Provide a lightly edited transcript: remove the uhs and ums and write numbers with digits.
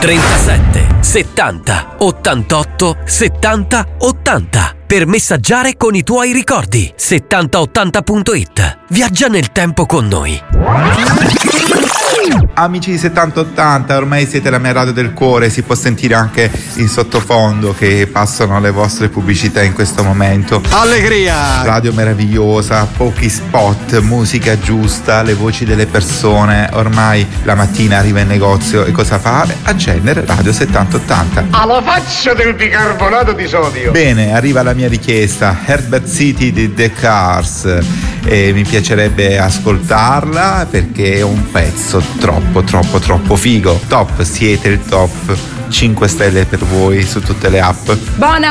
37 70 88 70 80 per messaggiare con i tuoi ricordi. 7080.it. Viaggia nel tempo con noi. Amici di 7080, ormai siete la mia radio del cuore, si può sentire anche in sottofondo che passano le vostre pubblicità in questo momento. Allegria! Radio meravigliosa, pochi spot, musica giusta, le voci delle persone. Ormai la mattina arriva in negozio e cosa fare? Accendere Radio 7080. Alla faccia del bicarbonato di sodio! Bene, arriva la mia richiesta, Herbert City di The Cars, e mi piacerebbe ascoltarla perché è un pezzo troppo figo. Top, siete il top. 5 stelle per voi su tutte le app. Buona